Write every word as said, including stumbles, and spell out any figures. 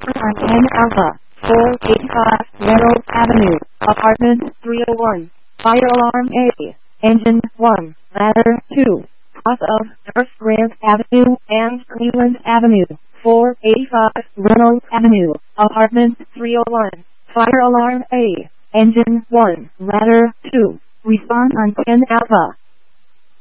on ten Alpha, four eighty-five Reynolds Avenue, apartment three oh one. Fire alarm A. Engine one, ladder two. Cross of First Grant Avenue and Cleveland Avenue, four eighty-five Reynolds Avenue, apartment three oh one. Fire alarm A. Engine one, ladder two. Respond on ten Alpha.